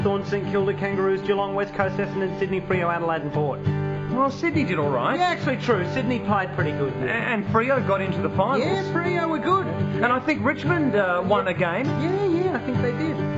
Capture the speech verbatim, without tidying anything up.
Thorn, St Kilda, Kangaroos, Geelong, West Coast, Essendon, Sydney, Freo, Adelaide and Port. Well, Sydney did all right. Yeah, actually true. Sydney played pretty good. A- And Freo got into the finals. Yeah, Freo were good. And I think Richmond uh, won a game. Yeah, yeah, I think they did.